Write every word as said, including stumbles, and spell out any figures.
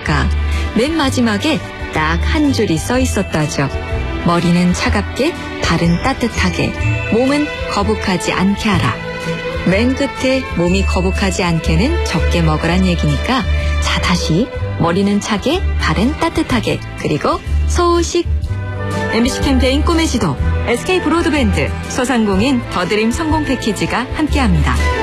있을까? 맨 마지막에 딱 한 줄이 써 있었다죠. 머리는 차갑게, 발은 따뜻하게, 몸은 거북하지 않게 하라. 맨 끝에 몸이 거북하지 않게는 적게 먹으란 얘기니까 자 다시 머리는 차게, 발은 따뜻하게, 그리고 소식. 엠비씨 캠페인 꿈의 지도, 에스케이 브로드밴드, 소상공인 더드림 성공 패키지가 함께합니다.